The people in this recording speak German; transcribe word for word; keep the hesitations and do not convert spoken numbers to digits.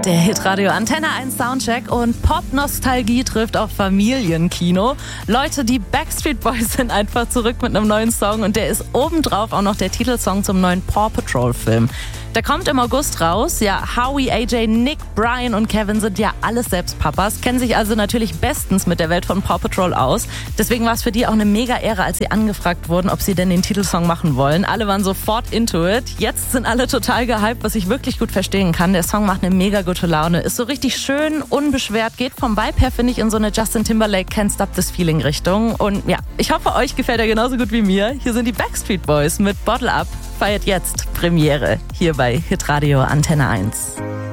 Der Hitradio Antenne eins Soundcheck und Pop-Nostalgie trifft auf Familienkino. Leute, die Backstreet Boys sind einfach zurück mit einem neuen Song und der ist obendrauf auch noch der Titelsong zum neuen Paw Patrol Film. Der kommt im August raus. Ja, Howie, A J, Nick, Brian und Kevin sind ja alles selbst Papas, kennen sich also natürlich bestens mit der Welt von Paw Patrol aus. Deswegen war es für die auch eine mega Ehre, als sie angefragt wurden, ob sie denn den Titelsong machen wollen. Alle waren sofort into it. Jetzt sind alle total gehypt, was ich wirklich gut verstehen kann. Der Song macht eine mega gute Laune, ist so richtig schön, unbeschwert, geht vom Vibe her, finde ich, in so eine Justin Timberlake Can't Stop This Feeling Richtung. Und ja, ich hoffe, euch gefällt er genauso gut wie mir. Hier sind die Backstreet Boys mit Bottle Up. Feiert jetzt Premiere hier bei Hitradio Antenne eins.